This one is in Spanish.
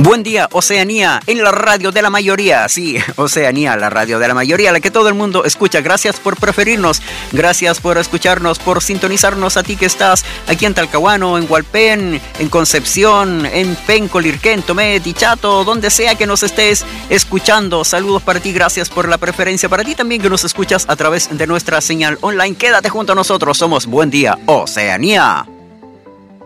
Buen día, Oceanía, en la radio de la mayoría. Sí, Oceanía, la radio de la mayoría, la que todo el mundo escucha. Gracias por preferirnos, gracias por escucharnos, por sintonizarnos a ti que estás aquí en Talcahuano, en Hualpén, en Concepción, en Penco, Lirquén, Tomé, Dichato, donde sea que nos estés escuchando. Saludos para ti, gracias por la preferencia. Para ti también que nos escuchas a través de nuestra señal online. Quédate junto a nosotros, somos Buen Día, Oceanía.